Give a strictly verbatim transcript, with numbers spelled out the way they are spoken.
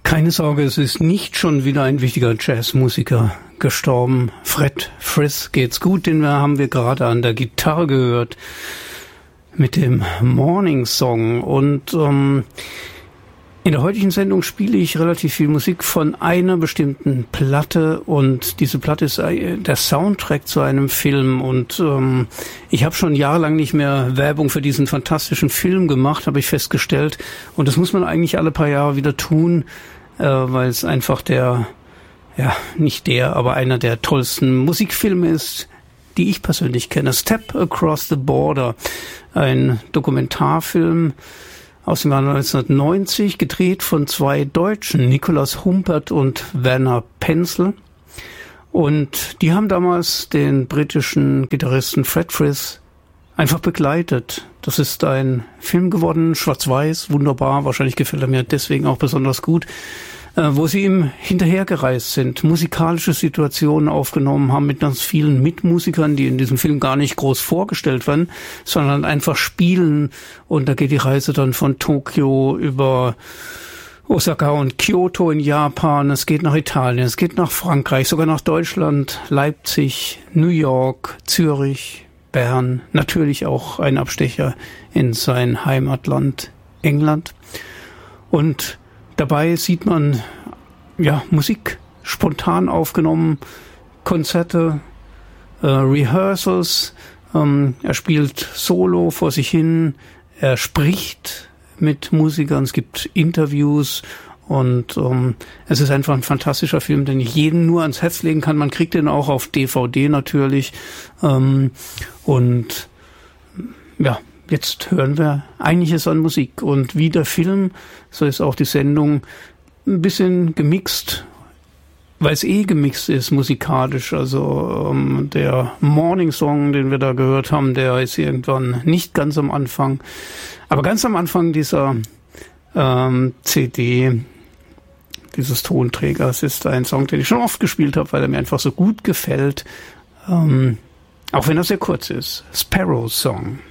Keine Sorge, es ist nicht schon wieder ein wichtiger Jazzmusiker gestorben. Fred Frith geht's gut, den haben wir gerade an der Gitarre gehört mit dem Morning Song. Und ähm, in der heutigen Sendung spiele ich relativ viel Musik von einer bestimmten Platte, und diese Platte ist der Soundtrack zu einem Film, und ähm, ich habe schon jahrelang nicht mehr Werbung für diesen fantastischen Film gemacht, habe ich festgestellt, und das muss man eigentlich alle paar Jahre wieder tun, äh, weil es einfach der, ja nicht der, aber einer der tollsten Musikfilme ist, die ich persönlich kenne. Step Across the Border, ein Dokumentarfilm aus dem Jahr neunzehnhundertneunzig, gedreht von zwei Deutschen, Nikolaus Humpert und Werner Penzel. Und die haben damals den britischen Gitarristen Fred Frith einfach begleitet. Das ist ein Film geworden, schwarz-weiß, wunderbar, wahrscheinlich gefällt er mir deswegen auch besonders gut, wo sie ihm hinterhergereist sind, musikalische Situationen aufgenommen haben mit ganz vielen Mitmusikern, die in diesem Film gar nicht groß vorgestellt werden, sondern einfach spielen. Und da geht die Reise dann von Tokio über Osaka und Kyoto in Japan, es geht nach Italien, es geht nach Frankreich, sogar nach Deutschland, Leipzig, New York, Zürich, Bern, natürlich auch ein Abstecher in sein Heimatland England. Und dabei sieht man, ja, Musik spontan aufgenommen, Konzerte, äh, Rehearsals, ähm, er spielt Solo vor sich hin, er spricht mit Musikern, es gibt Interviews, und ähm, es ist einfach ein fantastischer Film, den ich jedem nur ans Herz legen kann. Man kriegt den auch auf D V D natürlich, ähm, und ja, jetzt hören wir einiges an Musik. Und wie der Film, so ist auch die Sendung ein bisschen gemixt, weil es eh gemixt ist musikalisch. Also ähm, der Morning Song, den wir da gehört haben, der ist irgendwann nicht ganz am Anfang. Aber ganz am Anfang dieser ähm, C D, dieses Tonträgers, ist ein Song, den ich schon oft gespielt habe, weil er mir einfach so gut gefällt. Ähm, auch wenn er sehr kurz ist. Sparrow Song.